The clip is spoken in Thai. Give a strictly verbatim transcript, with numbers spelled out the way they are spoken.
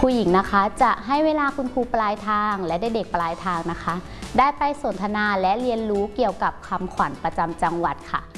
ครูหญิงนะคะจะให้เวลาคุณครูปลายทางและเด็กๆปลายทางนะคะได้ไปสนทนาและเรียนรู้เกี่ยวกับคำขวัญประจำจังหวัดค่ะ